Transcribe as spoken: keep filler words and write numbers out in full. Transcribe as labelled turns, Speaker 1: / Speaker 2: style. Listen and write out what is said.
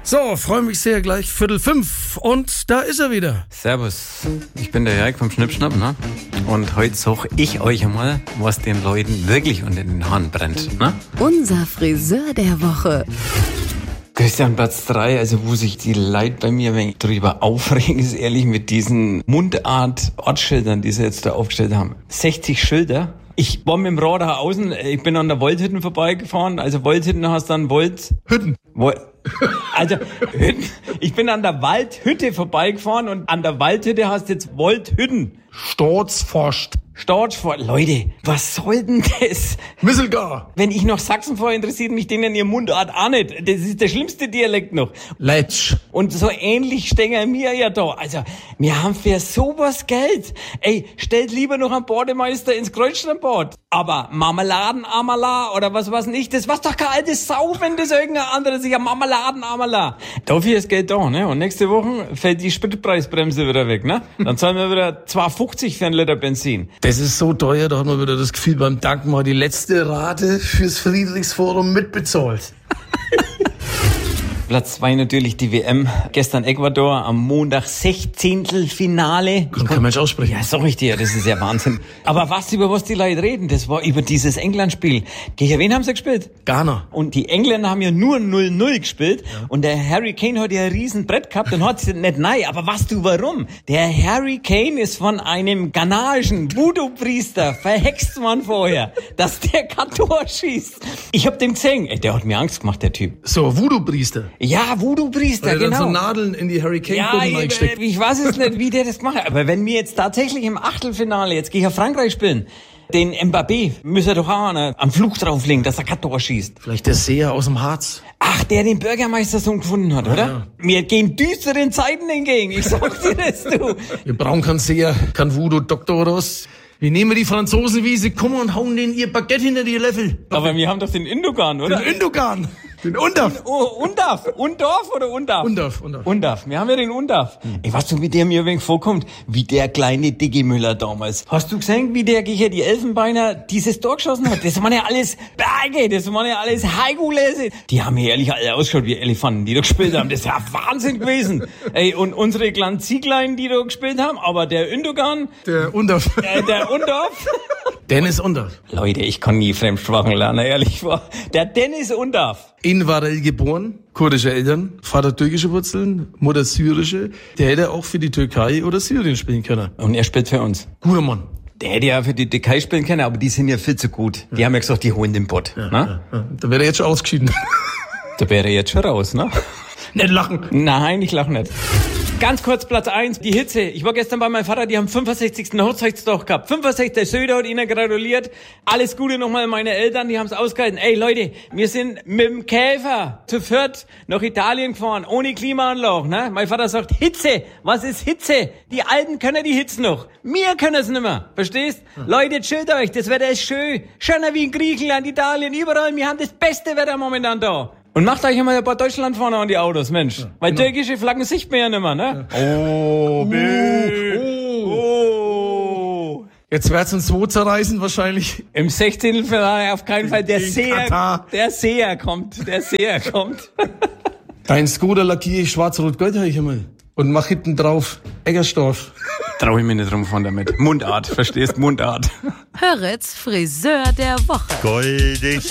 Speaker 1: So, freue mich sehr, gleich Viertel fünf und da ist er wieder.
Speaker 2: Servus, ich bin der Jörg vom Schnippschnapp, ne? Und heute sag ich euch einmal, was den Leuten wirklich unter den Haaren brennt, ne?
Speaker 3: Unser Friseur der Woche.
Speaker 2: Christian, Platz drei, also wo sich die Leute bei mir wenn ich drüber aufregen, ist ehrlich mit diesen Mundart-Ortsschildern, die sie jetzt da aufgestellt haben. sechzig Schilder. Ich war mit dem Rad da außen, ich bin an der Woldhütten vorbeigefahren, also Woldhütten hast dann Wold...
Speaker 1: Hütten.
Speaker 2: Wo, also Hütten. Ich bin an der Waldhütte vorbeigefahren und an der Waldhütte hast jetzt Woldhütten.
Speaker 1: Sturzforst.
Speaker 2: Storchfort. Leute, was soll denn das?
Speaker 1: Misselgar.
Speaker 2: Wenn ich noch Sachsen fahre, interessiert mich denen ihr Mundart auch nicht. Das ist der schlimmste Dialekt noch.
Speaker 1: Letsch.
Speaker 2: Und so ähnlich stehen wir ja da. Also, wir haben für sowas Geld. Ey, stellt lieber noch einen Bademeister ins Kreuzsternbad. Aber Marmeladen Amala oder was weiß ich, das war doch keine alte Sau, wenn das irgendein anderer sich Marmeladen Amala. Dafür ist Geld da, ne? Und nächste Woche fällt die Spritpreisbremse wieder weg, ne? Dann zahlen wir wieder zwei fünfzig für einen Liter Benzin.
Speaker 1: Das ist so teuer, da hat man wieder das Gefühl, beim Danken mal die letzte Rate fürs Friedrichsforum mitbezahlt.
Speaker 2: Platz zwei natürlich die W M. Gestern Ecuador, am Montag Sechzehntelfinale.
Speaker 1: Kann kein Mensch aussprechen.
Speaker 2: Ja, sag ich dir, das ist ja Wahnsinn. Aber was, über was die Leute reden, das war über dieses England-Spiel. Gegen wen haben sie gespielt?
Speaker 1: Ghana.
Speaker 2: Und die Engländer haben ja nur null null gespielt. Ja. Und der Harry Kane hat ja ein riesen Brett gehabt und hat nicht nein. Aber weißt du warum? Der Harry Kane ist von einem ghanaischen Voodoo-Priester verhext worden vorher, dass der kein Tor schießt. Ich hab dem gesehen. Ey, der hat mir Angst gemacht, der Typ.
Speaker 1: So, Voodoo-Priester.
Speaker 2: Ja, Voodoo-Priester,
Speaker 1: Weil er
Speaker 2: genau.
Speaker 1: dann so Nadeln in die Harry Kane
Speaker 2: ja,
Speaker 1: Kunden eingesteckt.
Speaker 2: Ich weiß es nicht, wie der das gemacht hat. Aber wenn wir jetzt tatsächlich im Achtelfinale jetzt gegen Frankreich spielen, den Mbappé müssen wir doch auch am Fluch drauflegen, dass er kein Tor schießt.
Speaker 1: Vielleicht der Seher aus dem Harz.
Speaker 2: Ach, der den Bürgermeistersohn gefunden hat, oder?
Speaker 1: Ja.
Speaker 2: Wir gehen düsteren Zeiten entgegen. Ich sag dir das, du.
Speaker 1: Wir brauchen keinen Seher, keinen Voodoo-Doktor raus. Wir nehmen die Franzosen, wie sie kommen und hauen denen ihr Baguette hinter die Löffel.
Speaker 2: Aber wir haben doch den Indogan, oder?
Speaker 1: Den Indogan. Den Undaf.
Speaker 2: Oh, Undaf. Undorf oder Undaf?
Speaker 1: Undaf, Undaf.
Speaker 2: Undaf. Wir haben ja den Undaf. Hm. Ey, weißt du, wie der mir ein wenig vorkommt? Wie der kleine Dickie Müller damals. Hast du gesehen, wie der gegen die Elfenbeiner dieses Tor geschossen hat? Das waren ja alles Berge, das waren ja alles Haigulese. Die haben ja ehrlich alle ausgeschaut wie Elefanten, die da gespielt haben. Das ist ja Wahnsinn gewesen. Ey, und unsere kleinen Zieglein, die da gespielt haben, aber der Indogan.
Speaker 1: Der Undaf.
Speaker 2: Äh, der Undaf.
Speaker 1: Dennis Undaf.
Speaker 2: Leute, ich kann nie Fremdsprachen lernen, ehrlich war. Der Dennis Undaf.
Speaker 1: In Varel geboren, kurdische Eltern, Vater türkische Wurzeln, Mutter syrische. Der hätte auch für die Türkei oder Syrien spielen können.
Speaker 2: Und er spielt für uns.
Speaker 1: Guter Mann.
Speaker 2: Der hätte ja für die Türkei spielen können, aber die sind ja viel zu gut. Die ja. haben ja gesagt, die holen den Bott.
Speaker 1: Ja,
Speaker 2: ne?
Speaker 1: ja, ja. Da wäre er jetzt schon ausgeschieden.
Speaker 2: Da wäre er jetzt schon raus, ne?
Speaker 1: Nicht lachen.
Speaker 2: Nein, ich lach nicht. Ganz kurz Platz eins, die Hitze. Ich war gestern bei meinem Vater, die haben fünfundsechzigsten Hochzeitstag gehabt. fünfundsechzig Der Söder hat ihnen gratuliert. Alles Gute nochmal meine Eltern, die haben es ausgehalten. Ey Leute, wir sind mit dem Käfer zu viert nach Italien gefahren, ohne Klimaanlage. Ne? Mein Vater sagt, Hitze, was ist Hitze? Die Alten können die Hitze noch. Wir können es nicht mehr. Verstehst? Hm. Leute, chillt euch, das Wetter ist schön. Schöner wie in Griechenland, Italien, überall. Wir haben das beste Wetter momentan da. Und macht euch immer ein paar Deutschlandfahner an die Autos, Mensch. Ja, weil genau. Türkische Flaggen sieht man ja nicht mehr, ne? Ja.
Speaker 1: Oh, oh, oh. Jetzt wird's uns zwei zerreißen wahrscheinlich.
Speaker 2: Im Sechzehntelfinale auf keinen Fall. Der Seher, der Seher kommt. Der Seher kommt.
Speaker 1: Dein Skoda lackiere ich schwarz-rot-gold, habe ich einmal. Und mach hinten drauf Eggersdorf.
Speaker 2: Trau ich mir nicht rumfahren damit. Mundart, verstehst? Mundart.
Speaker 3: Höretz, Friseur der Woche.
Speaker 4: Goldig.